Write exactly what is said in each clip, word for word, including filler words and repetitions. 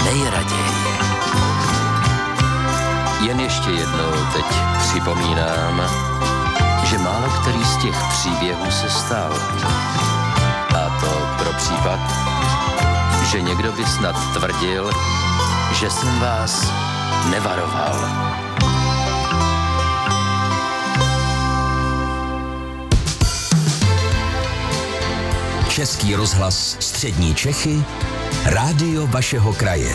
nejraději. Jen ještě jednou teď připomínám, že málo který z těch příběhů se stal. A to pro případ, že někdo by snad tvrdil, že jsem vás nevaroval. Český rozhlas Střední Čechy, rádio vašeho kraje.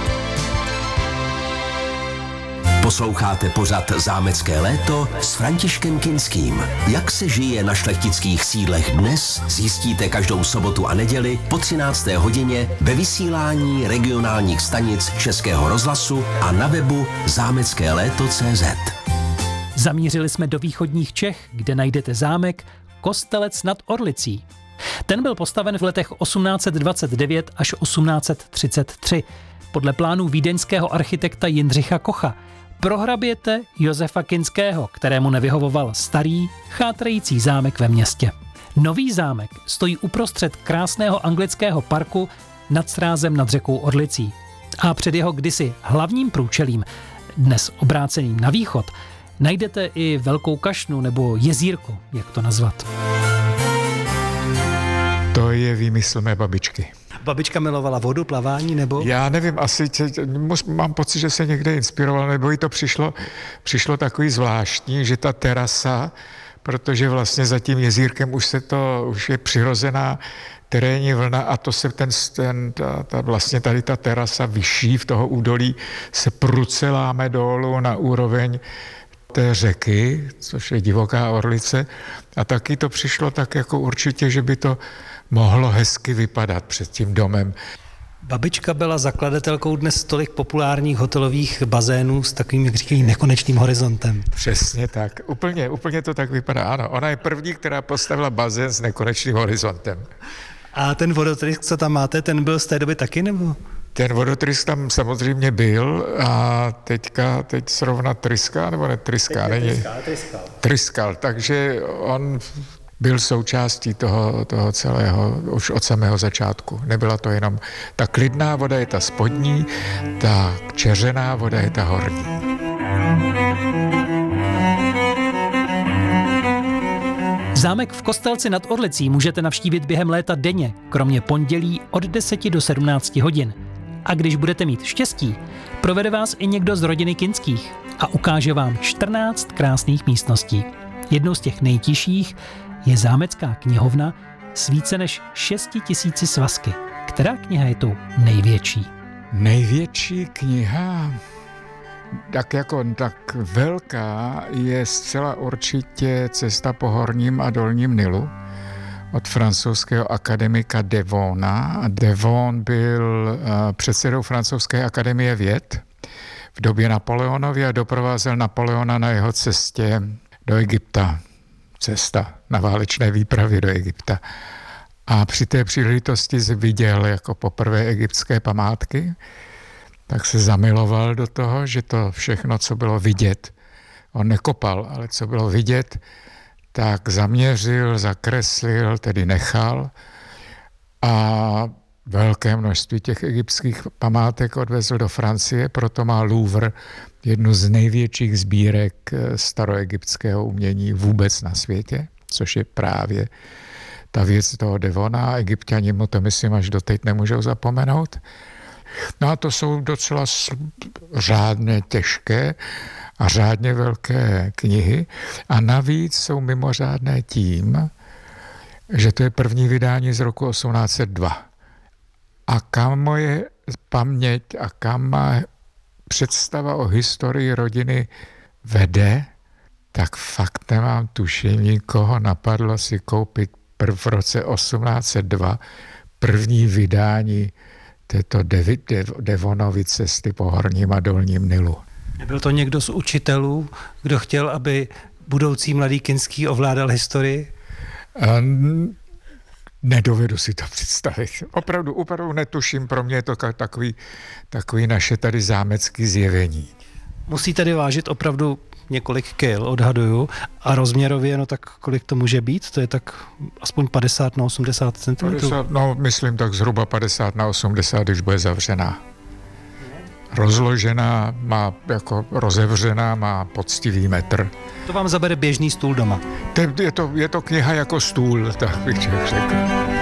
Posloucháte pořad Zámecké léto s Františkem Kinským. Jak se žije na šlechtických sídlech dnes, zjistíte každou sobotu a neděli po třinácté hodině ve vysílání regionálních stanic Českého rozhlasu a na webu zámecké léto tečka cé zet. Zamířili jsme do východních Čech, kde najdete zámek Kostelec nad Orlicí. Ten byl postaven v letech osmnáct dvacet devět až osmnáct třicet tři podle plánů vídeňského architekta Jindřicha Kocha pro hraběte Josefa Kinského, kterému nevyhovoval starý, chátrající zámek ve městě. Nový zámek stojí uprostřed krásného anglického parku nad srázem nad řekou Orlicí. A před jeho kdysi hlavním průčelím, dnes obráceným na východ, najdete i velkou kašnu nebo jezírko, jak to nazvat. To je výmysl mé babičky. Babička milovala vodu, plavání, nebo? Já nevím, asi tě, mám pocit, že se někde inspiroval, nebo jí to přišlo, přišlo takový zvláštní, že ta terasa, protože vlastně za tím jezírkem už se to, už je přirozená terénní vlna a to se ten, ten ta, ta, vlastně tady ta terasa vyšší v toho údolí se prudce láme dolů na úroveň té řeky, což je divoká Orlice, a taky to přišlo tak jako určitě, že by to mohlo hezky vypadat před tím domem. Babička byla zakladatelkou dnes tolik populárních hotelových bazénů s takovým, jak říkají, nekonečným horizontem. Přesně tak. Úplně, úplně to tak vypadá. Ano, ona je první, která postavila bazén s nekonečným horizontem. A ten vodotrysk, co tam máte, ten byl z té doby taky, nebo? Ten vodotrysk tam samozřejmě byl a teďka, teď zrovna tryská, nebo netryská? Není? Tryskal, tryskal. Tryskal, takže on byl součástí toho, toho celého už od samého začátku. Nebyla to jenom ta klidná voda, je ta spodní, ta čeřená voda je ta horní. Zámek v Kostelci nad Orlicí můžete navštívit během léta denně, kromě pondělí od deseti do sedmnácti hodin. A když budete mít štěstí, provede vás i někdo z rodiny Kinských a ukáže vám čtrnáct krásných místností. Jednou z těch nejtižších je zámecká knihovna s více než šesti tisíci svazky. Která kniha je tou největší? Největší kniha, tak jako tak velká, je zcela určitě Cesta po horním a dolním Nilu od francouzského akademika Devona. Devon byl předsedou francouzské akademie věd v době Napoleonovy a doprovázel Napoleona na jeho cestě do Egypta. Cesta na válečné výpravy do Egypta. A při té příležitosti viděl jako poprvé egyptské památky, tak se zamiloval do toho, že to všechno, co bylo vidět, on nekopal, ale co bylo vidět, tak zaměřil, zakreslil, tedy nechal a velké množství těch egyptských památek odvezl do Francie, proto má Louvre jednu z největších sbírek staroegyptského umění vůbec na světě, což je právě ta věc toho Devona. Egypťani mu to, myslím, až doteď nemůžou zapomenout. No a to jsou docela řádně těžké a řádně velké knihy a navíc jsou mimořádné tím, že to je první vydání z roku osmnáct set dva. A kam moje paměť a kam má představa o historii rodiny vede, tak fakt nemám tušení, koho napadlo si koupit prv v roce osmnáct set dva první vydání této Dev- Dev- Devonovy cesty po horním a dolním Nilu. Nebyl to někdo z učitelů, kdo chtěl, aby budoucí mladý Kinský ovládal historii? Um, Nedovedu si to představit. Opravdu, opravdu netuším, pro mě je to takový, takový naše tady zámecký zjevení. Musí tady vážit opravdu několik kil, odhaduju, a rozměrově, no tak kolik to může být? To je tak aspoň padesát na osmdesát centimetrů? padesát, no, myslím tak zhruba padesát na osmdesát, když bude zavřená. rozložená, má jako rozevřená, má poctivý metr. To vám zabere běžný stůl doma. Je to, je to kniha jako stůl, tak bych řekl.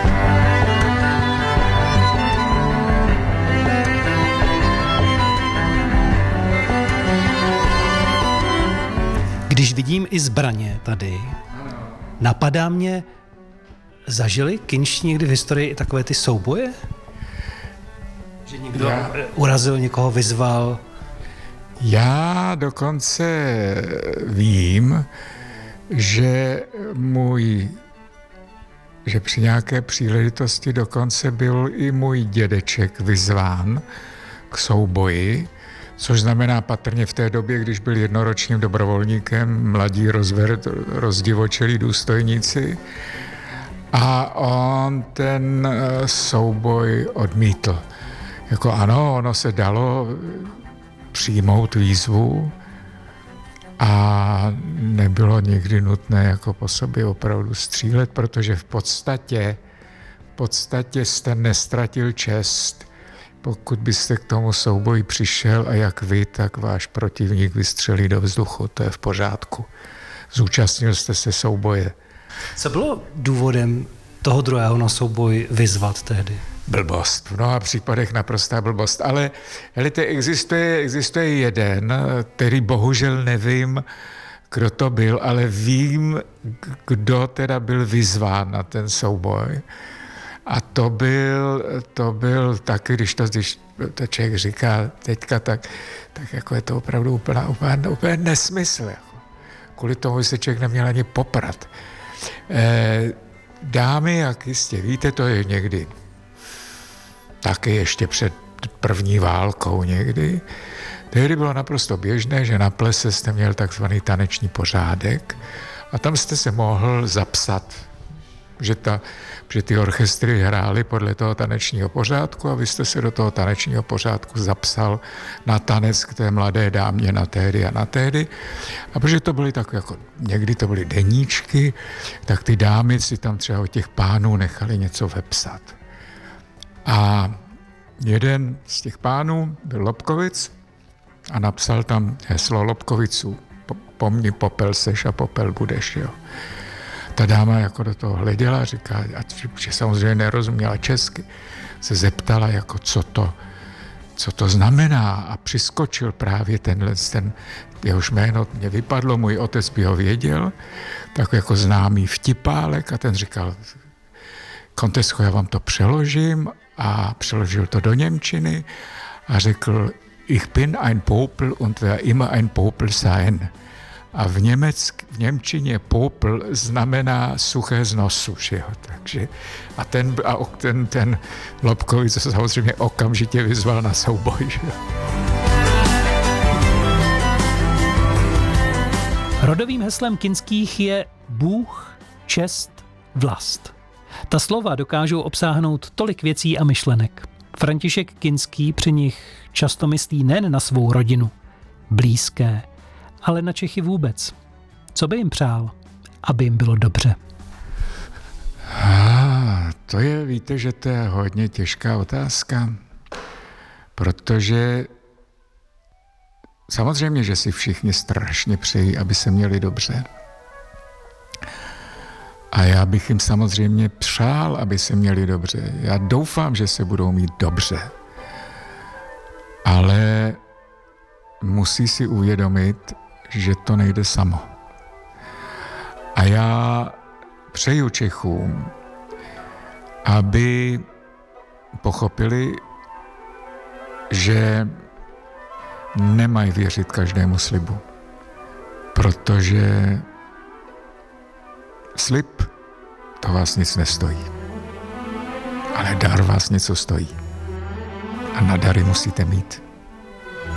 Když vidím i zbraně tady, napadá mě, zažili Kinští někdy v historii i takové ty souboje? Že někdo Já... urazil, někoho vyzval? Já dokonce vím, že můj, že při nějaké příležitosti dokonce byl i můj dědeček vyzván k souboji, což znamená patrně v té době, když byl jednoročním dobrovolníkem, mladí rozver, rozdivočelí důstojníci, a on ten souboj odmítl. Jako ano, ono se dalo přijmout výzvu a nebylo nikdy nutné jako po sobě opravdu střílet, protože v podstatě, v podstatě jste nestratil čest, pokud byste k tomu souboji přišel a jak vy, tak váš protivník vystřelí do vzduchu, to je v pořádku. Zúčastnil jste se souboje. Co bylo důvodem toho druhého na souboj vyzvat tehdy? Blbost. V mnoha případech naprostá blbost. Ale helejte, existuje, existuje jeden, který bohužel nevím, kdo to byl, ale vím, kdo teda byl vyzván na ten souboj. A to byl, to byl taky, když to, když to člověk říká teďka, tak, tak jako je to opravdu úplně, úplně, úplně nesmysl. Jako. Kvůli tomu se člověk neměl ani poprat. E, dámy, jak jistě víte, to je někdy taky ještě před první válkou někdy. Tehdy bylo naprosto běžné, že na plese jste měl takzvaný taneční pořádek a tam jste se mohl zapsat, že, ta, že ty orchestry hrály podle toho tanečního pořádku a vy jste se do toho tanečního pořádku zapsal na tanec k té mladé dámě na tehdy a na tehdy. A protože to byly tak jako, někdy to byly deníčky, tak ty dámy si tam třeba od těch pánů nechali něco vepsat. A jeden z těch pánů byl Lobkovic a napsal tam heslo Lobkoviců. Pomni, popel seš a popel budeš, jo. Ta dáma jako do toho hleděla a říká, že samozřejmě nerozuměla česky, se zeptala, jako co to, co to znamená a přiskočil právě tenhle, ten, jehož jméno mě vypadlo, můj otec by ho věděl, tak jako známý vtipálek a ten říkal, Kontesko, já vám to přeložím a přeložil to do němčiny a řekl, ich bin ein Popel und wer immer ein Popel sein. A v, německ, v němčině popel znamená suché z nosu, že jo? Takže, a ten, a ten, ten Lobkovic se samozřejmě okamžitě vyzval na souboj, že jo? Rodovým heslem Kinských je Bůh, čest, vlast. Ta slova dokážou obsáhnout tolik věcí a myšlenek. František Kinský při nich často myslí nejen na svou rodinu, blízké, ale na Čechy vůbec. Co by jim přál, aby jim bylo dobře? Ah, to je, víte, že to je hodně těžká otázka, protože samozřejmě, že si všichni strašně přejí, aby se měli dobře. A já bych jim samozřejmě přál, aby se měli dobře. Já doufám, že se budou mít dobře. Ale musí si uvědomit, že to nejde samo. A já přeju Čechům, aby pochopili, že nemají věřit každému slibu, protože slib to vás nic nestojí, ale dar vás něco stojí. A na dary musíte mít.